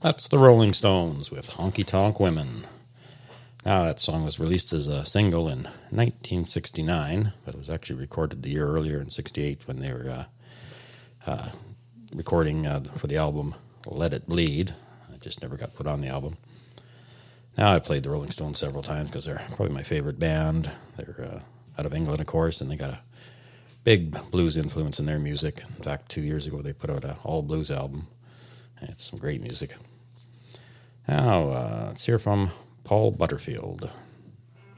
That's the Rolling Stones with Honky Tonk Women. Now, that song was released as a single in 1969, but it was actually recorded the year earlier in 68 when they were recording for the album Let It Bleed. It just never got put on the album. Now, I played the Rolling Stones several times because they're probably my favorite band. They're out of England, of course, and they got a big blues influence in their music. In fact, 2 years ago, they put out an all-blues album. It's some great music. Now, let's hear from Paul Butterfield.